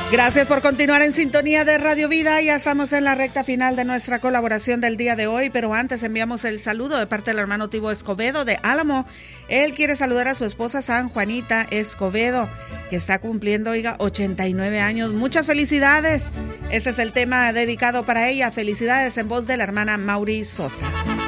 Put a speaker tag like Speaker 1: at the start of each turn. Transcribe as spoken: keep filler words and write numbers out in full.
Speaker 1: Gracias por continuar en sintonía de Radio Vida. Ya estamos en la recta final de nuestra colaboración del día de hoy, pero antes enviamos el saludo de parte del hermano Tibo Escobedo de Álamo. Él quiere saludar a su esposa San Juanita Escobedo, que está cumpliendo, oiga, ochenta y nueve años. Muchas felicidades. Ese es el tema dedicado para ella. Felicidades en voz de la hermana Mauri Sosa.